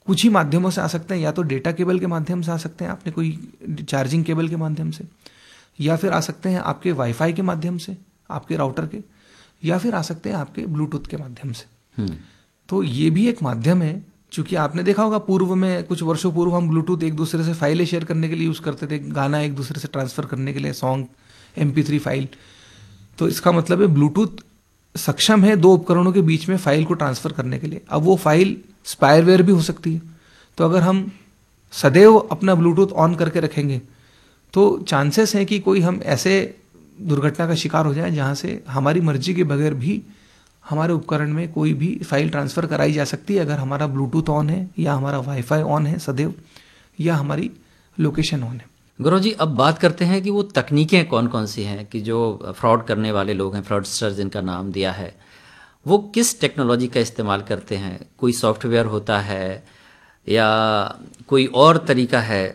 कुछ ही माध्यमों से आ सकते हैं, या तो डेटा केबल के माध्यम से आ सकते हैं, आपने कोई चार्जिंग केबल के माध्यम से, या फिर आ सकते हैं आपके वाईफाई के माध्यम से, आपके राउटर के, या फिर आ सकते हैं आपके ब्लूटूथ के माध्यम से। तो ये भी एक माध्यम है। चूंकि आपने देखा होगा पूर्व में, कुछ वर्षों पूर्व हम ब्लूटूथ एक दूसरे से फाइलें शेयर करने के लिए यूज़ करते थे, गाना एक दूसरे से ट्रांसफ़र करने के लिए, सॉन्ग, MP3 फाइल। तो इसका मतलब है ब्लूटूथ सक्षम है दो उपकरणों के बीच में फाइल को ट्रांसफ़र करने के लिए। अब वो फाइल स्पायरवेयर भी हो सकती है। तो अगर हम सदैव अपना ब्लूटूथ ऑन करके रखेंगे तो चांसेस हैं कि कोई हम ऐसे दुर्घटना का शिकार हो जाए जहाँ से हमारी मर्जी के बगैर भी हमारे उपकरण में कोई भी फाइल ट्रांसफ़र कराई जा सकती है, अगर हमारा ब्लूटूथ ऑन है, या हमारा वाईफाई ऑन है सदैव, या हमारी लोकेशन ऑन है। गुरु जी, अब बात करते हैं कि वो तकनीकें कौन कौन सी हैं कि जो फ्रॉड करने वाले लोग हैं, फ्रॉडस्टर जिनका नाम दिया है, वो किस टेक्नोलॉजी का इस्तेमाल करते हैं? कोई सॉफ्टवेयर होता है या कोई और तरीका है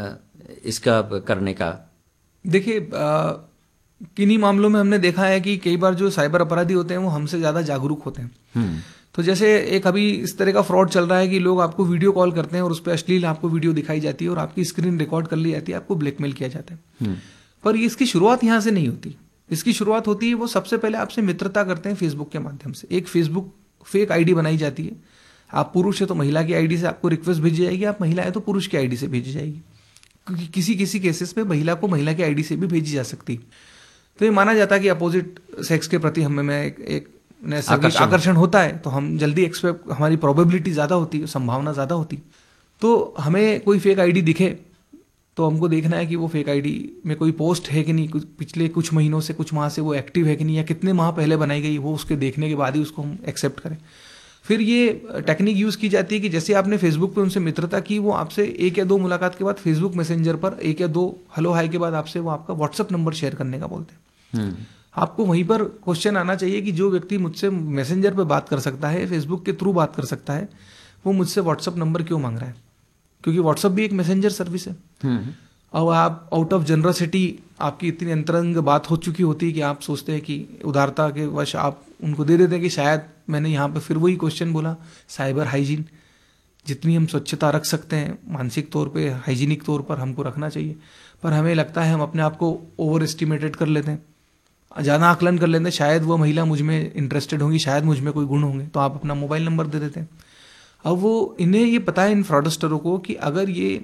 इसका करने का? देखिए, किन्हीं मामलों में हमने देखा है कि कई बार जो साइबर अपराधी होते हैं वो हमसे ज़्यादा जागरूक होते हैं। तो जैसे एक अभी इस तरह का फ्रॉड चल रहा है कि लोग आपको वीडियो कॉल करते हैं और उस पर अश्लील आपको वीडियो दिखाई जाती है और आपकी स्क्रीन रिकॉर्ड कर ली जाती है, आपको ब्लैकमेल किया जाता है। पर ये इसकी शुरुआत यहाँ से नहीं होती। इसकी शुरुआत होती है, वो सबसे पहले आपसे मित्रता करते हैं फेसबुक के माध्यम से। एक फेसबुक फेक आईडी बनाई जाती है। आप पुरुष है तो महिला की आईडी से आपको रिक्वेस्ट भेजी जाएगी, आप महिला है तो पुरुष की आईडी से भेजी जाएगी, क्योंकि किसी किसी केसेस में महिला को महिला की आईडी से भी भेजी जा सकती है। तो ये माना जाता है कि अपोजिट सेक्स के प्रति हमें एक आकर्षण होता है, तो हम जल्दी एक्सपेक्ट, हमारी प्रोबेबिलिटी ज़्यादा होती है, संभावना ज़्यादा होती। तो हमें कोई फेक आईडी दिखे तो हमको देखना है कि वो फेक आईडी में कोई पोस्ट है कि नहीं, पिछले कुछ महीनों से, कुछ माह से वो एक्टिव है कि नहीं, या कितने माह पहले बनाई गई, वो उसके देखने के बाद ही उसको हम एक्सेप्ट करें। फिर ये टेक्निक यूज़ की जाती है कि जैसे आपने फेसबुक पे उनसे मित्रता की, वो आपसे 1 या 2 मुलाकात के बाद फेसबुक मैसेंजर पर 1 या 2 हेलो हाई के बाद आपसे वो आपका व्हाट्सअप नंबर शेयर करने का बोलते हैं। आपको वहीं पर क्वेश्चन आना चाहिए कि जो व्यक्ति मुझसे मैसेंजर पे बात कर सकता है, फेसबुक के थ्रू बात कर सकता है, वो मुझसे व्हाट्सअप नंबर क्यों मांग रहा है? क्योंकि व्हाट्सअप भी एक मैसेंजर सर्विस है। और आप आउट ऑफ जनरसिटी, आपकी इतनी अंतरंग बात हो चुकी होती है कि आप सोचते हैं कि उदारता के वश आप उनको दे देते हैं कि शायद मैंने यहाँ पे फिर वही क्वेश्चन बोला, साइबर हाइजीन, जितनी हम स्वच्छता रख सकते हैं मानसिक तौर पे, हाइजीनिक तौर पर हमको रखना चाहिए, पर हमें लगता है हम अपने आप को ओवर एस्टिमेटेड कर लेते हैं, ज़्यादा आकलन कर लेते हैं, शायद वो महिला मुझ में इंटरेस्टेड होंगी, शायद मुझ में कोई गुण होंगे, तो आप अपना मोबाइल नंबर दे देते हैं। अब वो इन्हें ये पता है, इन फ्रॉडस्टरों को, कि अगर ये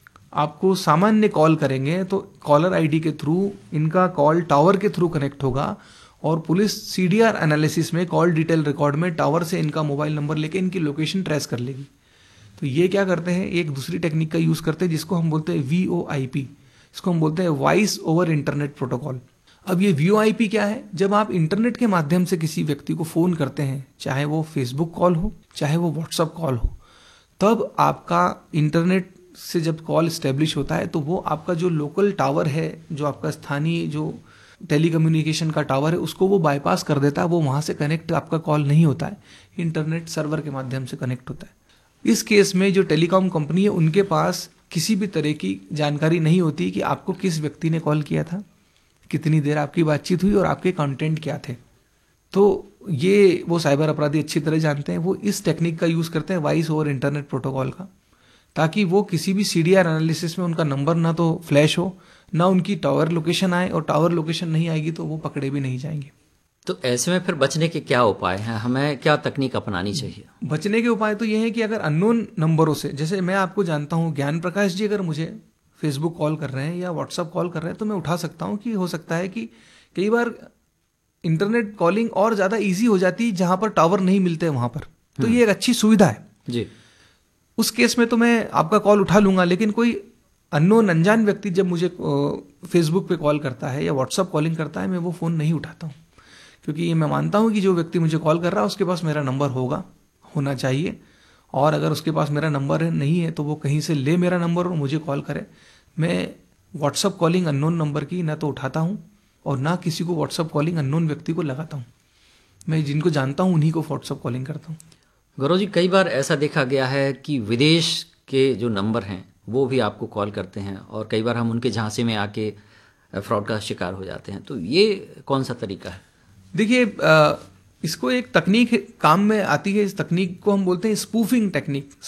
आपको सामान्य कॉल करेंगे तो कॉलर आईडी के थ्रू इनका कॉल टावर के थ्रू कनेक्ट होगा, और पुलिस CDR एनालिसिस में कॉल डिटेल रिकॉर्ड में टावर से इनका मोबाइल नंबर लेके इनकी लोकेशन ट्रेस कर लेगी। तो ये क्या करते हैं, एक दूसरी टेक्निक का यूज़ करते हैं जिसको हम बोलते हैं VoIP, इसको हम बोलते हैं वॉइस ओवर इंटरनेट प्रोटोकॉल। अब ये VoIP क्या है? जब आप इंटरनेट के माध्यम से किसी व्यक्ति को फ़ोन करते हैं, चाहे वो फेसबुक कॉल हो, चाहे वो व्हाट्सअप कॉल हो, तब आपका इंटरनेट से जब कॉल इस्टेब्लिश होता है तो वो आपका जो लोकल टावर है, जो आपका स्थानीय जो टेलीकम्युनिकेशन का टावर है, उसको वो बाईपास कर देता है। वो वहाँ से कनेक्ट आपका कॉल नहीं होता है, इंटरनेट सर्वर के माध्यम से कनेक्ट होता है। इस केस में जो टेलीकॉम कंपनी है, उनके पास किसी भी तरह की जानकारी नहीं होती कि आपको किस व्यक्ति ने कॉल किया था, कितनी देर आपकी बातचीत हुई और आपके कंटेंट क्या थे। तो ये वो साइबर अपराधी अच्छी तरह जानते हैं। वो इस टेक्निक का यूज़ करते हैं, वॉइस ओवर इंटरनेट प्रोटोकॉल का, ताकि वो किसी भी CDR एनालिसिस में उनका नंबर ना तो फ्लैश हो, ना उनकी टावर लोकेशन आए, और टावर लोकेशन नहीं आएगी तो वो पकड़े भी नहीं जाएंगे। तो ऐसे में फिर बचने के क्या उपाय हैं? हमें क्या तकनीक अपनानी चाहिए? बचने के उपाय तो ये है कि अगर अननोन नंबरों से, जैसे मैं आपको जानता हूँ, ज्ञान प्रकाश जी अगर मुझे फेसबुक कॉल कर रहे हैं या व्हाट्सअप कॉल कर रहे हैं, तो मैं उठा सकता हूँ कि हो सकता है कि कई बार इंटरनेट कॉलिंग और ज़्यादा ईजी हो जाती है जहाँ पर टावर नहीं मिलते वहाँ पर, तो ये एक अच्छी सुविधा है जी। उस केस में तो मैं आपका कॉल उठा लूंगा। लेकिन कोई अननोन, अनजान व्यक्ति जब मुझे फेसबुक पे कॉल करता है या व्हाट्सअप कॉलिंग करता है, मैं वो फ़ोन नहीं उठाता हूँ, क्योंकि मैं मानता हूँ कि जो व्यक्ति मुझे कॉल कर रहा है उसके पास मेरा नंबर होना चाहिए, और अगर उसके पास मेरा नंबर नहीं है तो वो कहीं से ले मेरा नंबर और मुझे कॉल करे। मैं व्हाट्सअप कॉलिंग अननोन नंबर की ना तो उठाता हूँ और ना किसी को व्हाट्सअप कॉलिंग अननोन व्यक्ति को लगाता हूँ। मैं जिनको जानता हूँ उन्हीं को व्हाट्सअप कॉलिंग करता हूँ। गौरव जी, कई बार ऐसा देखा गया है कि विदेश के जो नंबर हैं वो भी आपको कॉल करते हैं, और कई बार हम उनके झांसे में आके फ्रॉड का शिकार हो जाते हैं। तो ये कौन सा तरीका है? देखिए, इसको एक तकनीक काम में आती है, इस तकनीक को हम बोलते हैं स्पूफिंग टेक्निक।